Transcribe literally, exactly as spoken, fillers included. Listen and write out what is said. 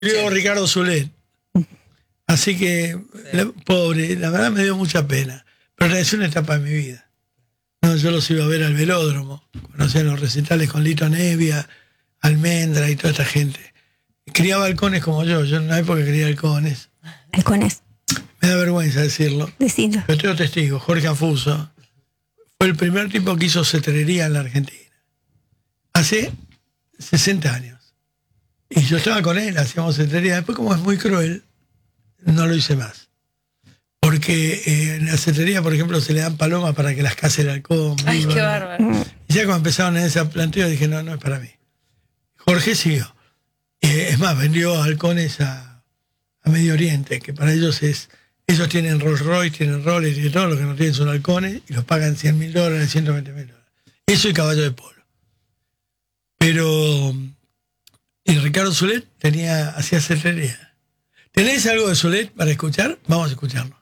Murió Ricardo Zulet. Así que, sí. la, pobre, la verdad me dio mucha pena. Pero es una etapa de mi vida. No, yo los iba a ver al velódromo. Conocía los recitales con Lito Nevia, Almendra y toda esta gente. Criaba halcones como yo. Yo en una época crié halcones. ¿Halcones? Me da vergüenza decirlo. Decilo. Pero tengo testigos. Jorge Afuso fue el primer tipo que hizo cetrería en la Argentina. Hace sesenta años. Y yo estaba con él, hacíamos cetrería. Después, como es muy cruel, no lo hice más. Porque eh, en la cetrería, por ejemplo, se le dan palomas para que las case el halcón. Ay, qué bárbaro. Y ya cuando empezaron en ese planteo, dije, no, no es para mí. Jorge siguió. Eh, es más, vendió halcones a, a Medio Oriente, que para ellos es... Ellos tienen Rolls Royce, tienen Rolex y todo, lo que no tienen son halcones, y los pagan cien mil dólares, ciento veinte mil dólares. Eso y caballo de polo. Pero... Y Ricardo Zulet tenía, hacía cetrería. ¿Tenés algo de Zulet para escuchar? Vamos a escucharlo.